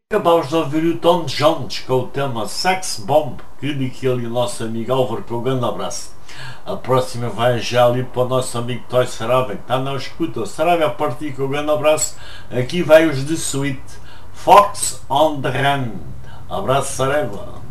Acabámos de ouvir o Tom Jones com o tema Sex Bomb, que daqui ali o nosso amigo Álvaro, com um grande abraço. A próxima vai já ali para o nosso amigo Toy Sarabia, que está na escuta. Sarabia a partir, com um grande abraço. Aqui vai os de Sweet, Fox on the Run. Abraço, Sarabia.